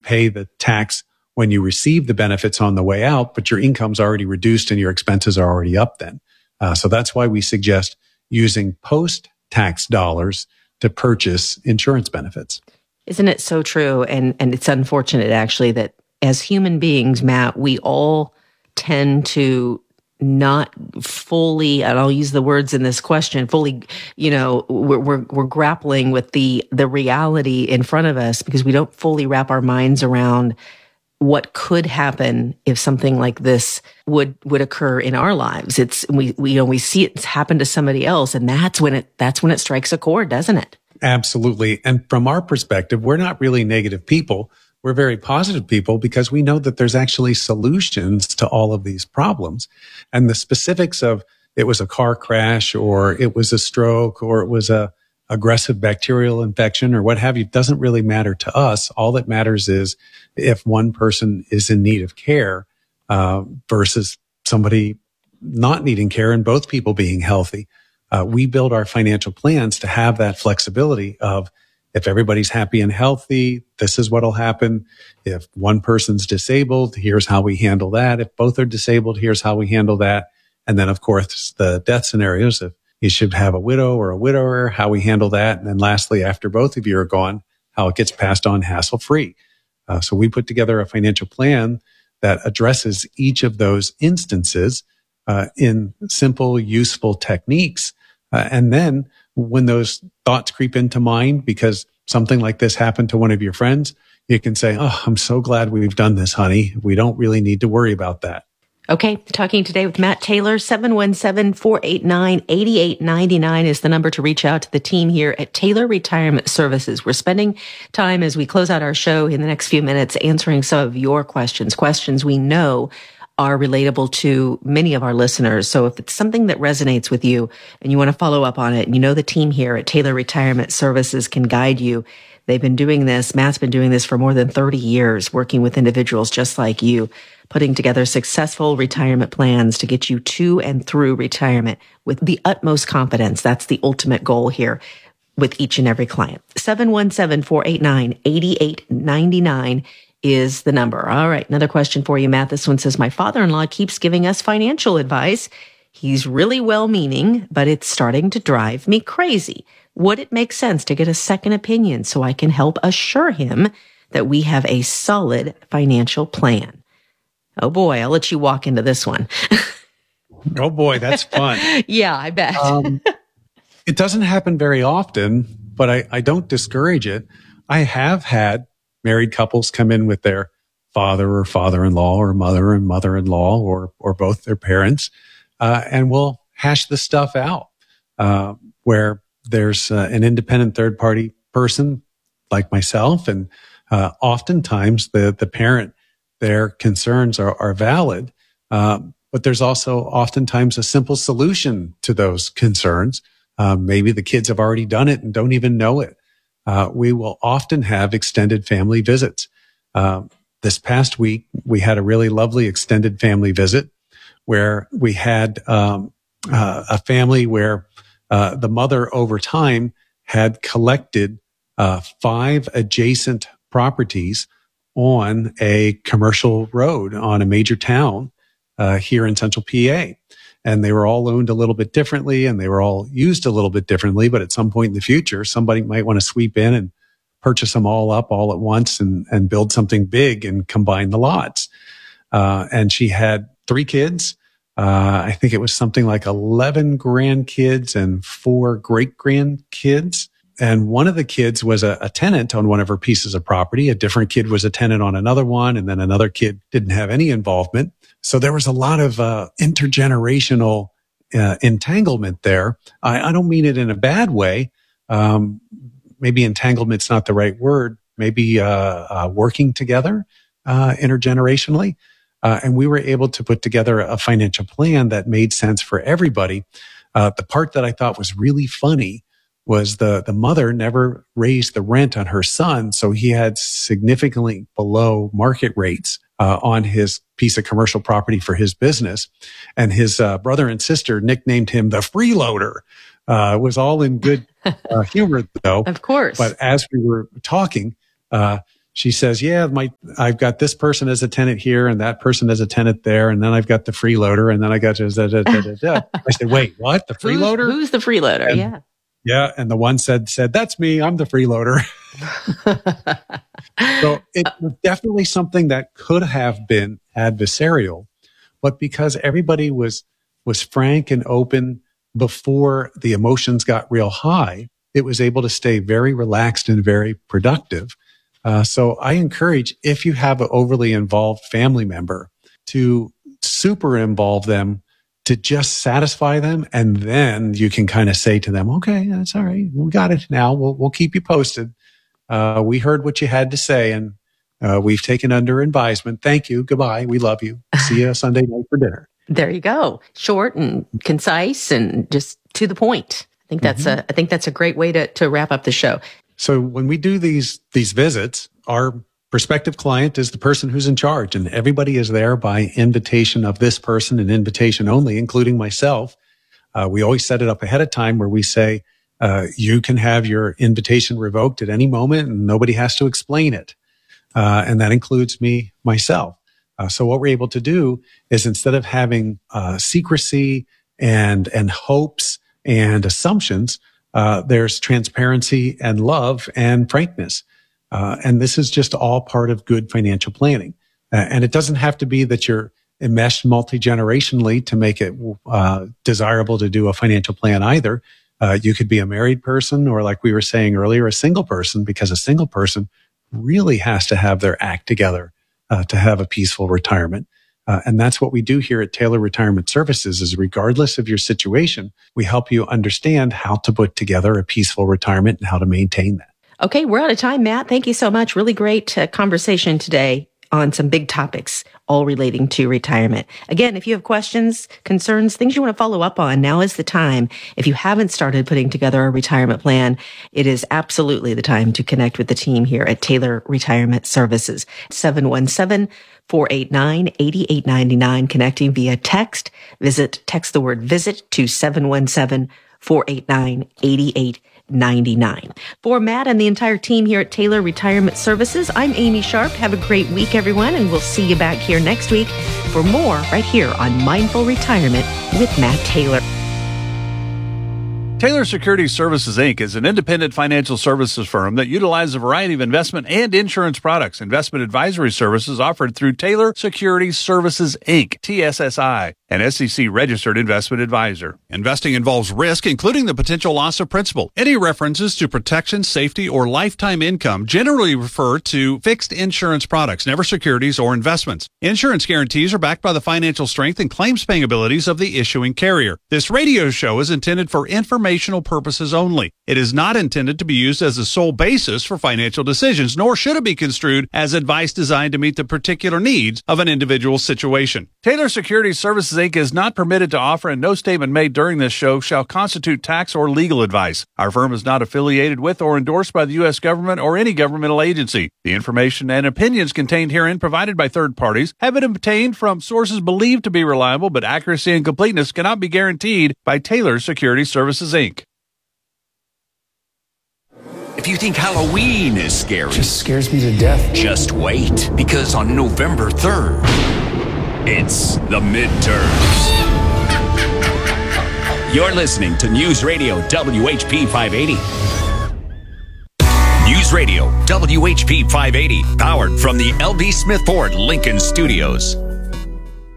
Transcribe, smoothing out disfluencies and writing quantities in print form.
pay the tax when you receive the benefits on the way out, but your income's already reduced and your expenses are already up then. So that's why we suggest using post-tax dollars to purchase insurance benefits. Isn't it so true? And it's unfortunate, actually, that as human beings, Matt, we all tend to not fully, and I'll use the words in this question, fully, we're grappling with the reality in front of us because we don't fully wrap our minds around what could happen if something like this would occur in our lives. We see it's happen to somebody else, and that's when it strikes a chord, doesn't it? Absolutely. And from our perspective, we're not really negative people. We're very positive people because we know that there's actually solutions to all of these problems. And the specifics of it was a car crash or it was a stroke or it was a aggressive bacterial infection or what have you doesn't really matter to us. All that matters is if one person is in need of care versus somebody not needing care and both people being healthy. We build our financial plans to have that flexibility of if everybody's happy and healthy, this is what'll happen. If one person's disabled, here's how we handle that. If both are disabled, here's how we handle that. And then, of course, the death scenarios, if you should have a widow or a widower, how we handle that. And then lastly, after both of you are gone, how it gets passed on hassle-free. So we put together a financial plan that addresses each of those instances in simple, useful techniques. And then when those thoughts creep into mind because something like this happened to one of your friends, you can say, oh, I'm so glad we've done this, honey. We don't really need to worry about that. Okay. Talking today with Matt Taylor. 717-489-8899 is the number to reach out to the team here at Taylor Retirement Services. We're spending time as we close out our show in the next few minutes answering some of your questions we know are relatable to many of our listeners. So if it's something that resonates with you and you want to follow up on it, and you know the team here at Taylor Retirement Services can guide you. They've been doing this. Matt's been doing this for more than 30 years, working with individuals just like you, putting together successful retirement plans to get you to and through retirement with the utmost confidence. That's the ultimate goal here with each and every client. 717-489-8899 is the number. All right. Another question for you, Matt. This one says, my father-in-law keeps giving us financial advice. He's really well-meaning, but it's starting to drive me crazy. Would it make sense to get a second opinion so I can help assure him that we have a solid financial plan? Oh boy, I'll let you walk into this one. Oh boy, that's fun. Yeah, I bet. It doesn't happen very often, but I don't discourage it. I have had married couples come in with their father or father-in-law or mother and mother-in-law or both their parents, and we'll hash the stuff out where there's an independent third-party person like myself, and oftentimes the parent, their concerns are valid, but there's also oftentimes a simple solution to those concerns. Maybe the kids have already done it and don't even know it. We will often have extended family visits. This past week, we had a really lovely extended family visit where we had a family where the mother over time had collected 5 adjacent properties on a commercial road on a major town here in central PA. And they were all owned a little bit differently and they were all used a little bit differently. But at some point in the future, somebody might want to sweep in and purchase them all up all at once and build something big and combine the lots. And she had 3 kids. I think it was something like 11 grandkids and 4 great grandkids. And one of the kids was a tenant on one of her pieces of property. A different kid was a tenant on another one. And then another kid didn't have any involvement. So there was a lot of intergenerational entanglement there. I don't mean it in a bad way. Maybe entanglement's not the right word. Maybe working together intergenerationally. And we were able to put together a financial plan that made sense for everybody. The part that I thought was really funny was the mother never raised the rent on her son, so he had significantly below market rates on his piece of commercial property for his business. And his brother and sister nicknamed him the freeloader. It was all in good humor, though. Of course. But as we were talking, she says, yeah, I've got this person as a tenant here and that person as a tenant there. And then I've got the freeloader. And then I got, I said, wait, what? The freeloader? Who's the freeloader? Yeah. Yeah. And the one said, that's me. I'm the freeloader. So it was definitely something that could have been adversarial, but because everybody was frank and open before the emotions got real high, it was able to stay very relaxed and very productive. So I encourage, if you have an overly involved family member, to super involve them, to just satisfy them. And then you can kind of say to them, okay, that's all right. We got it now. We'll keep you posted. We heard what you had to say, and we've taken under advisement. Thank you. Goodbye. We love you. See you Sunday night for dinner. There you go. Short and concise and just to the point. I think that's a great way to wrap up the show. So when we do these visits, our prospective client is the person who's in charge, and everybody is there by invitation of this person and invitation only, including myself. We always set it up ahead of time where we say, you can have your invitation revoked at any moment and nobody has to explain it. And that includes myself. So what we're able to do is, instead of having secrecy and hopes and assumptions, there's transparency and love and frankness. And this is just all part of good financial planning. And it doesn't have to be that you're enmeshed multi-generationally to make it desirable to do a financial plan either. You could be a married person, or, like we were saying earlier, a single person, because a single person really has to have their act together to have a peaceful retirement. And that's what we do here at Taylor Retirement Services, is regardless of your situation, we help you understand how to put together a peaceful retirement and how to maintain that. Okay, we're out of time, Matt. Thank you so much. Really great conversation today on some big topics, all relating to retirement. Again, if you have questions, concerns, things you want to follow up on, now is the time. If you haven't started putting together a retirement plan, it is absolutely the time to connect with the team here at Taylor Retirement Services. 717-489-8899, connecting via text. Text the word visit to 717-489-8899. For Matt and the entire team here at Taylor Retirement Services, I'm Amy Sharp. Have a great week, everyone, and we'll see you back here next week for more right here on Mindful Retirement with Matt Taylor. Taylor Securities Services, Inc. is an independent financial services firm that utilizes a variety of investment and insurance products. Investment advisory services offered through Taylor Securities Services, Inc., TSSI, an SEC-registered investment advisor. Investing involves risk, including the potential loss of principal. Any references to protection, safety, or lifetime income generally refer to fixed insurance products, never securities or investments. Insurance guarantees are backed by the financial strength and claims-paying abilities of the issuing carrier. This radio show is intended for informational purposes only. It is not intended to be used as the sole basis for financial decisions, nor should it be construed as advice designed to meet the particular needs of an individual situation. Taylor Securities Services, Inc. is not permitted to offer, and no statement made during this show shall constitute tax or legal advice. Our firm is not affiliated with or endorsed by the U.S. government or any governmental agency. The information and opinions contained herein, provided by third parties, have been obtained from sources believed to be reliable, but accuracy and completeness cannot be guaranteed by Taylor Securities Services, Inc. If you think Halloween is scary, it just scares me to death. Just wait, because on November 3rd, it's the midterms. You're listening to News Radio WHP 580. News Radio WHP 580, powered from the L.B. Smith Ford Lincoln Studios.